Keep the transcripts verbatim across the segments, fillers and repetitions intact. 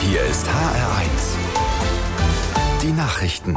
Hier ist H R eins. Die Nachrichten.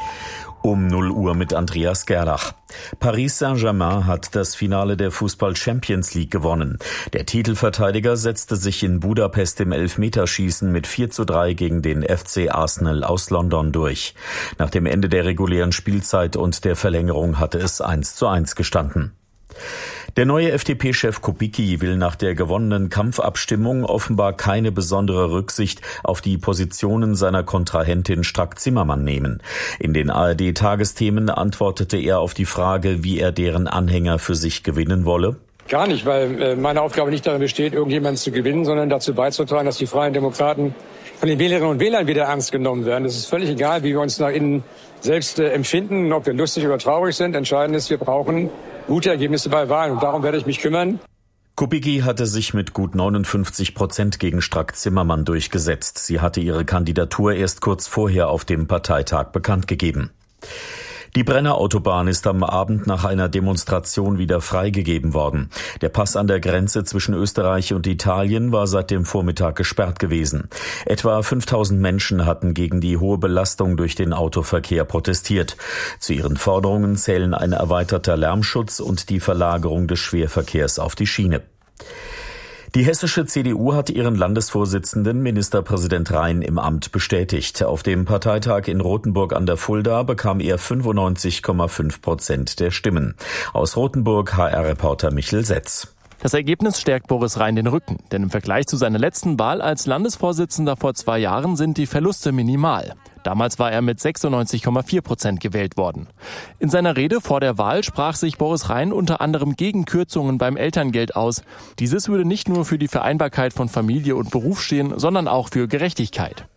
Um null Uhr mit Andreas Gerlach. Paris Saint-Germain hat das Finale der Fußball-Champions League gewonnen. Der Titelverteidiger setzte sich in Budapest im Elfmeterschießen mit vier zu drei gegen den F C Arsenal aus London durch. Nach dem Ende der regulären Spielzeit und der Verlängerung hatte es eins zu eins gestanden. Der neue F D P-Chef Kubicki will nach der gewonnenen Kampfabstimmung offenbar keine besondere Rücksicht auf die Positionen seiner Kontrahentin Strack-Zimmermann nehmen. In den A R D-Tagesthemen antwortete er auf die Frage, wie er deren Anhänger für sich gewinnen wolle. Gar nicht, weil meine Aufgabe nicht darin besteht, irgendjemanden zu gewinnen, sondern dazu beizutragen, dass die Freien Demokraten von den Wählerinnen und Wählern wieder ernst genommen werden. Es ist völlig egal, wie wir uns nach innen selbst äh, empfinden, ob wir lustig oder traurig sind. Entscheidend ist, wir brauchen gute Ergebnisse bei Wahlen und darum werde ich mich kümmern. Kubicki hatte sich mit gut neunundfünfzig Prozent gegen Strack-Zimmermann durchgesetzt. Sie hatte ihre Kandidatur erst kurz vorher auf dem Parteitag bekannt gegeben. Die Brenner Autobahn ist am Abend nach einer Demonstration wieder freigegeben worden. Der Pass an der Grenze zwischen Österreich und Italien war seit dem Vormittag gesperrt gewesen. Etwa fünftausend Menschen hatten gegen die hohe Belastung durch den Autoverkehr protestiert. Zu ihren Forderungen zählen ein erweiterter Lärmschutz und die Verlagerung des Schwerverkehrs auf die Schiene. Die hessische C D U hat ihren Landesvorsitzenden Ministerpräsident Rhein im Amt bestätigt. Auf dem Parteitag in Rothenburg an der Fulda bekam er fünfundneunzig Komma fünf Prozent der Stimmen. Aus Rothenburg H R-Reporter Michel Setz. Das Ergebnis stärkt Boris Rhein den Rücken, denn im Vergleich zu seiner letzten Wahl als Landesvorsitzender vor zwei Jahren sind die Verluste minimal. Damals war er mit sechsundneunzig Komma vier Prozent gewählt worden. In seiner Rede vor der Wahl sprach sich Boris Rhein unter anderem gegen Kürzungen beim Elterngeld aus. Dieses würde nicht nur für die Vereinbarkeit von Familie und Beruf stehen, sondern auch für Gerechtigkeit.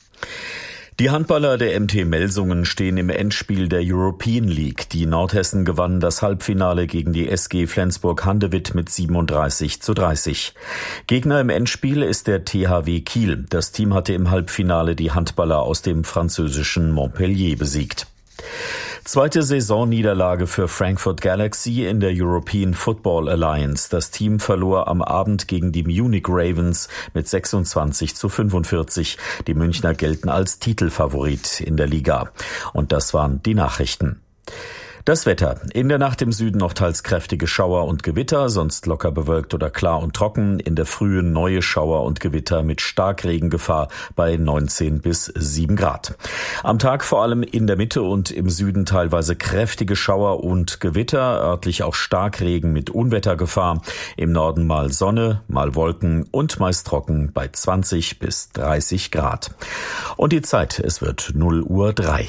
Die Handballer der M T Melsungen stehen im Endspiel der European League. Die Nordhessen gewannen das Halbfinale gegen die S G Flensburg-Handewitt mit siebenunddreißig zu dreißig. Gegner im Endspiel ist der T H W Kiel. Das Team hatte im Halbfinale die Handballer aus dem französischen Montpellier besiegt. Zweite Saisonniederlage für Frankfurt Galaxy in der European Football Alliance. Das Team verlor am Abend gegen die Munich Ravens mit sechsundzwanzig zu fünfundvierzig. Die Münchner gelten als Titelfavorit in der Liga. Und das waren die Nachrichten. Das Wetter. In der Nacht im Süden noch teils kräftige Schauer und Gewitter, sonst locker bewölkt oder klar und trocken. In der Früh neue Schauer und Gewitter mit Starkregengefahr bei neunzehn bis sieben Grad. Am Tag vor allem in der Mitte und im Süden teilweise kräftige Schauer und Gewitter, örtlich auch Starkregen mit Unwettergefahr. Im Norden mal Sonne, mal Wolken und meist trocken bei zwanzig bis dreißig Grad. Und die Zeit, es wird null Uhr drei.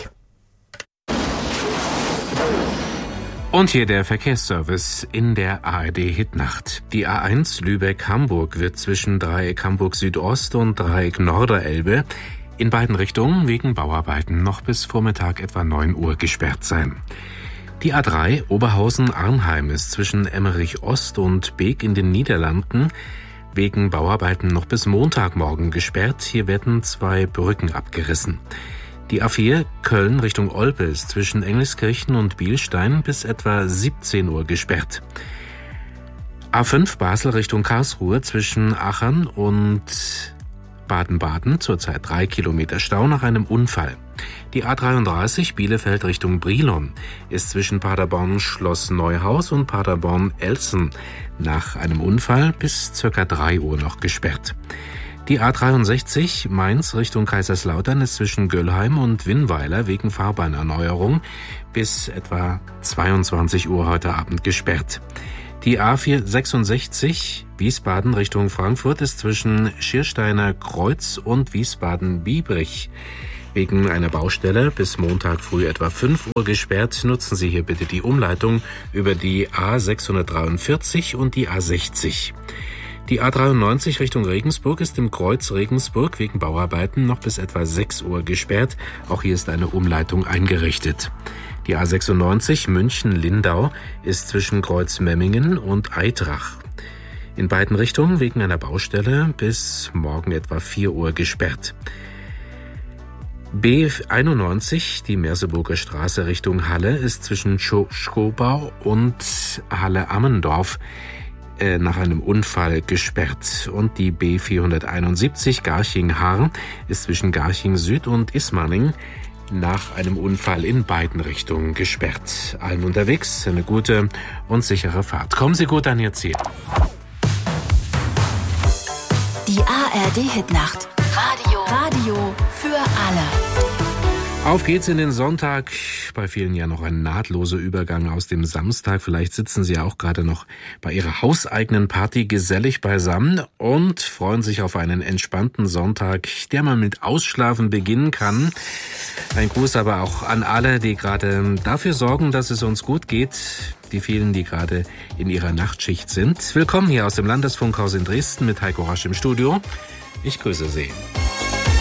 Und hier der Verkehrsservice in der A R D-Hitnacht. Die A eins Lübeck-Hamburg wird zwischen Dreieck Hamburg Südost und Dreieck Norderelbe in beiden Richtungen wegen Bauarbeiten noch bis Vormittag etwa neun Uhr gesperrt sein. Die A drei Oberhausen-Arnheim ist zwischen Emmerich Ost und Beek in den Niederlanden wegen Bauarbeiten noch bis Montagmorgen gesperrt. Hier werden zwei Brücken abgerissen. Die A vier Köln Richtung Olpe ist zwischen Engelskirchen und Bielstein bis etwa siebzehn Uhr gesperrt. A fünf Basel Richtung Karlsruhe zwischen Achern und Baden-Baden zurzeit drei Kilometer Stau nach einem Unfall. Die A dreiunddreißig Bielefeld Richtung Brilon ist zwischen Paderborn Schloss Neuhaus und Paderborn Elsen nach einem Unfall bis circa drei Uhr noch gesperrt. Die A dreiundsechzig Mainz Richtung Kaiserslautern ist zwischen Göllheim und Winnweiler wegen Fahrbahnerneuerung bis etwa zweiundzwanzig Uhr heute Abend gesperrt. Die A vierhundertsechsundsechzig Wiesbaden Richtung Frankfurt ist zwischen Schiersteiner Kreuz und Wiesbaden-Biebrich wegen einer Baustelle bis Montag früh etwa fünf Uhr gesperrt. Nutzen Sie hier bitte die Umleitung über die A sechshundertdreiundvierzig und die A sechzig. Die A dreiundneunzig Richtung Regensburg ist im Kreuz Regensburg wegen Bauarbeiten noch bis etwa sechs Uhr gesperrt. Auch hier ist eine Umleitung eingerichtet. Die A sechsundneunzig München-Lindau ist zwischen Kreuz Memmingen und Eitrach in beiden Richtungen wegen einer Baustelle bis morgen etwa vier Uhr gesperrt. B einundneunzig, die Merseburger Straße Richtung Halle, ist zwischen Schkobau und Halle-Ammendorf äh, nach einem Unfall gesperrt. Und die B vierhunderteinundsiebzig Garching-Haar ist zwischen Garching Süd und Ismaning nach einem Unfall in beiden Richtungen gesperrt. Allen unterwegs eine gute und sichere Fahrt. Kommen Sie gut an Ihr Ziel. Die A R D-Hitnacht. Radio. Radio für alle. Auf geht's in den Sonntag. Bei vielen ja noch ein nahtloser Übergang aus dem Samstag. Vielleicht sitzen Sie ja auch gerade noch bei Ihrer hauseigenen Party gesellig beisammen und freuen sich auf einen entspannten Sonntag, der man mit Ausschlafen beginnen kann. Ein Gruß aber auch an alle, die gerade dafür sorgen, dass es uns gut geht. Die vielen, die gerade in ihrer Nachtschicht sind. Willkommen hier aus dem Landesfunkhaus in Dresden mit Heiko Rasch im Studio. Ich grüße Sie.